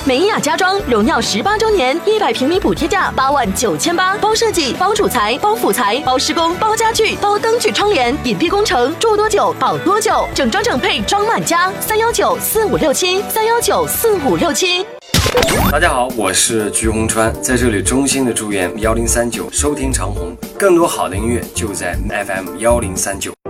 美雅家装荣耀18周年，100平米补贴价89800，包设计、包主材、包辅材、包施工、包家具、包灯具窗帘，隐蔽工程，住多久保多久，整装整配装满家，3194567，3194567。 大家好，我是菊红川，在这里衷心的祝愿1039收听长虹，更多好的音乐就在 FM 1039。